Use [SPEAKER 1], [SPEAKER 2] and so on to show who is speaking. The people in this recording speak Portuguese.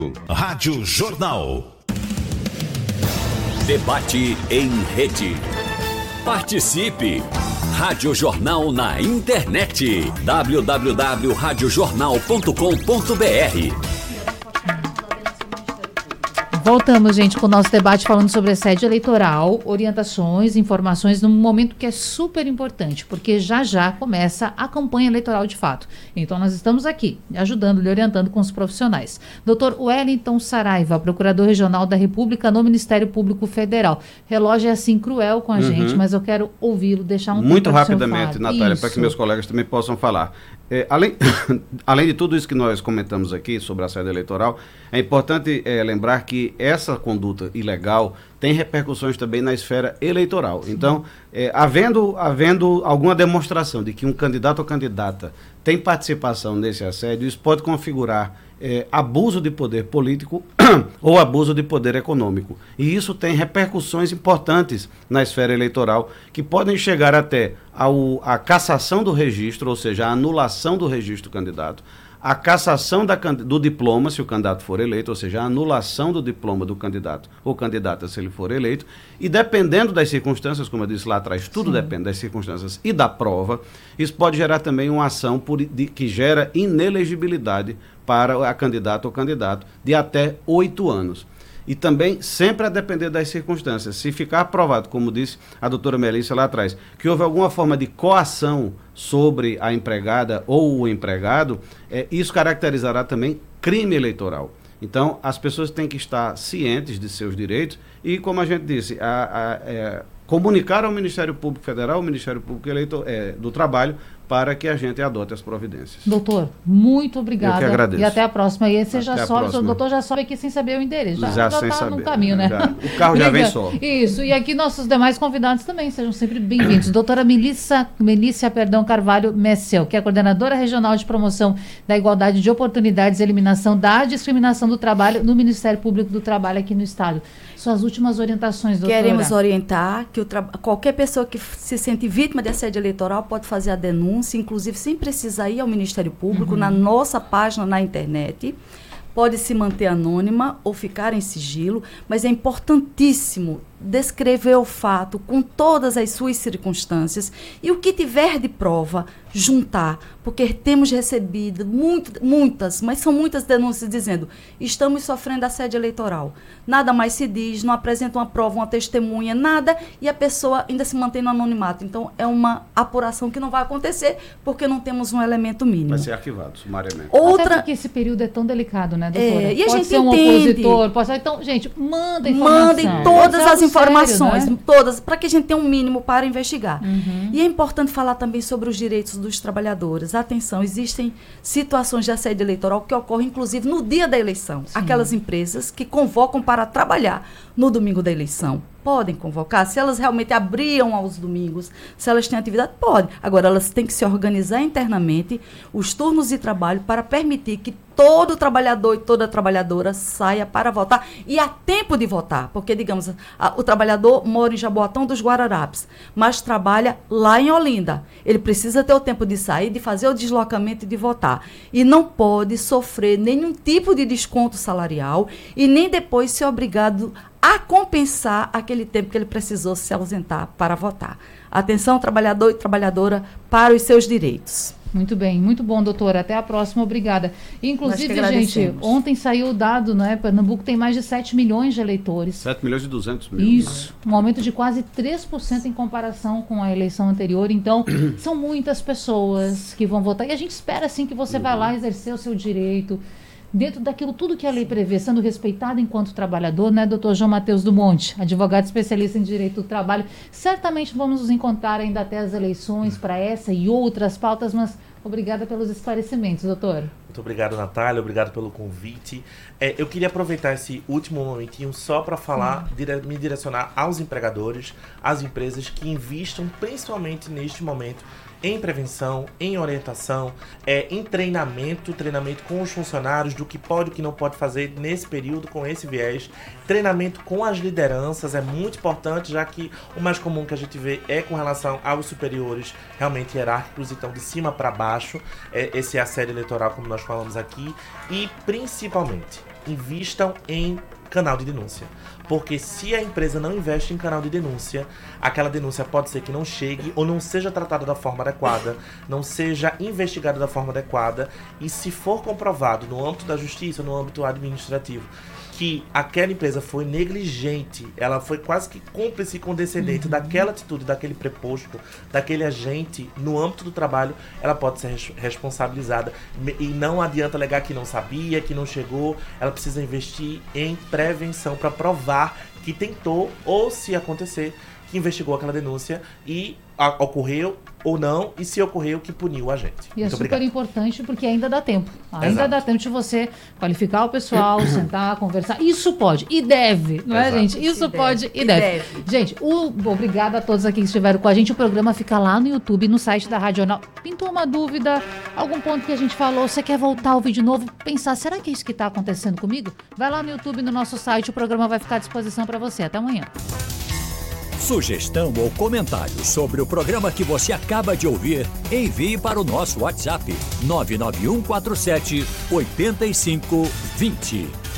[SPEAKER 1] Rádio Jornal.
[SPEAKER 2] Debate em rede. Participe! Rádio Jornal na internet. www.radiojornal.com.br.
[SPEAKER 3] Voltamos, gente, com o nosso debate falando sobre a sede eleitoral, orientações, informações, num momento que é super importante, porque já começa a campanha eleitoral de fato. Então, nós estamos aqui, ajudando, lhe orientando com os profissionais. Dr. Wellington Saraiva, Procurador Regional da República no Ministério Público Federal. Relógio é assim cruel com a gente, mas eu quero ouvi-lo, deixar um
[SPEAKER 4] muito rapidamente, Natália, para que meus colegas também possam falar. Além de tudo isso que nós comentamos aqui sobre a sede eleitoral, é importante lembrar que essa conduta ilegal tem repercussões também na esfera eleitoral. Então, havendo alguma demonstração de que um candidato ou candidata tem participação nesse assédio, isso pode configurar abuso de poder político ou abuso de poder econômico. E isso tem repercussões importantes na esfera eleitoral, que podem chegar até a cassação do registro, ou seja, a anulação do registro do candidato, a cassação do diploma, se o candidato for eleito, ou seja, a anulação do diploma do candidato ou candidata, se ele for eleito, e dependendo das circunstâncias, como eu disse lá atrás, tudo depende das circunstâncias e da prova, isso pode gerar também uma ação que gera inelegibilidade para a candidata ou candidato de até 8 anos. E também, sempre a depender das circunstâncias. Se ficar provado, como disse a doutora Melissa lá atrás, que houve alguma forma de coação sobre a empregada ou o empregado, isso caracterizará também crime eleitoral. Então, as pessoas têm que estar cientes de seus direitos e, como a gente disse, comunicar ao Ministério Público Federal, ao Ministério Público do Trabalho, para que a gente adote as providências.
[SPEAKER 3] Doutor, muito obrigada.
[SPEAKER 4] Eu que agradeço.
[SPEAKER 3] E até a próxima. E aí você o doutor já sobe aqui sem saber o endereço. Já está no caminho, né?
[SPEAKER 4] O carro já vem só.
[SPEAKER 3] Isso. E aqui nossos demais convidados também sejam sempre bem-vindos. Doutora Melícia Carvalho Messel, que é coordenadora regional de promoção da igualdade de oportunidades e eliminação da discriminação do trabalho no Ministério Público do Trabalho aqui no Estado. Suas últimas orientações, doutora.
[SPEAKER 5] Queremos orientar que qualquer pessoa que se sente vítima de assédio eleitoral pode fazer a denúncia, inclusive sem precisar ir ao Ministério Público, na nossa página na internet. Pode se manter anônima ou ficar em sigilo, mas é importantíssimo descrever o fato com todas as suas circunstâncias e o que tiver de prova, juntar, porque temos recebido muitas, mas são muitas denúncias dizendo: estamos sofrendo assédio eleitoral. Nada mais se diz, não apresenta uma prova, uma testemunha, nada, e a pessoa ainda se mantém no anonimato. Então, é uma apuração que não vai acontecer, porque não temos um elemento mínimo.
[SPEAKER 4] Vai ser arquivado, sumariamente.
[SPEAKER 3] Até porque esse período é tão delicado, né, doutora?
[SPEAKER 5] E a
[SPEAKER 3] pode
[SPEAKER 5] gente
[SPEAKER 3] ser um opositor, pode ser... Então, gente, mandem
[SPEAKER 5] todas as informações,
[SPEAKER 3] sério, né?
[SPEAKER 5] todas, para que a gente tenha um mínimo para investigar. E é importante falar também sobre os direitos dos trabalhadores. Atenção, existem situações de assédio eleitoral que ocorrem, inclusive, no dia da eleição. Sim. Aquelas empresas que convocam para trabalhar no domingo da eleição. Podem convocar, se elas realmente abriam aos domingos, se elas têm atividade, pode. Agora, elas têm que se organizar internamente, os turnos de trabalho, para permitir que todo trabalhador e toda trabalhadora saia para votar e há tempo de votar, porque, digamos, o trabalhador mora em Jaboatão dos Guararapes, mas trabalha lá em Olinda. Ele precisa ter o tempo de sair, de fazer o deslocamento e de votar. E não pode sofrer nenhum tipo de desconto salarial e nem depois ser obrigado a compensar aquele tempo que ele precisou se ausentar para votar. Atenção, trabalhador e trabalhadora, para os seus direitos.
[SPEAKER 3] Muito bem, muito bom, doutora. Até a próxima, obrigada. Inclusive, gente, ontem saiu o dado, né? Pernambuco tem mais de 7 milhões de eleitores.
[SPEAKER 4] 7 milhões e 200 mil.
[SPEAKER 3] Isso, um aumento de quase 3% em comparação com a eleição anterior. Então, são muitas pessoas que vão votar. E a gente espera, sim, que você vá lá exercer o seu direito, dentro daquilo tudo que a lei prevê, sendo respeitado enquanto trabalhador, né, doutor João Matheus do Monte, advogado especialista em direito do trabalho. Certamente vamos nos encontrar ainda até as eleições para essa e outras pautas, mas obrigada pelos esclarecimentos, doutor.
[SPEAKER 6] Muito obrigado, Natália, obrigado pelo convite. Eu queria aproveitar esse último momentinho só para falar, me direcionar aos empregadores, às empresas que investam principalmente neste momento em prevenção, em orientação, em treinamento com os funcionários do que pode e o que não pode fazer nesse período com esse viés. Treinamento com as lideranças é muito importante, já que o mais comum que a gente vê é com relação aos superiores realmente hierárquicos, então de cima para baixo, esse assédio eleitoral, como nós falamos aqui, e principalmente invistam em canal de denúncia. Porque se a empresa não investe em canal de denúncia, aquela denúncia pode ser que não chegue ou não seja tratada da forma adequada, não seja investigada da forma adequada, e se for comprovado no âmbito da justiça, no âmbito administrativo, que aquela empresa foi negligente, ela foi quase que cúmplice e condescendente daquela atitude, daquele preposto, daquele agente no âmbito do trabalho, ela pode ser responsabilizada. E não adianta alegar que não sabia, que não chegou, ela precisa investir em prevenção para provar que tentou, ou se acontecer, que investigou aquela denúncia e ocorreu ou não, e se ocorreu, que puniu o agente.
[SPEAKER 3] E é super importante porque ainda dá tempo. Ainda dá tempo de você qualificar o pessoal, sentar, conversar. Isso pode e deve, não é, gente? Isso pode e deve. Gente, obrigada a todos aqui que estiveram com a gente. O programa fica lá no YouTube, no site da Rádio Jornal. Pintou uma dúvida, algum ponto que a gente falou, você quer voltar a ouvir de novo, pensar, será que é isso que está acontecendo comigo? Vai lá no YouTube, no nosso site, o programa vai ficar à disposição para você. Até amanhã.
[SPEAKER 2] Sugestão ou comentário sobre o programa que você acaba de ouvir, envie para o nosso WhatsApp 99147 8520.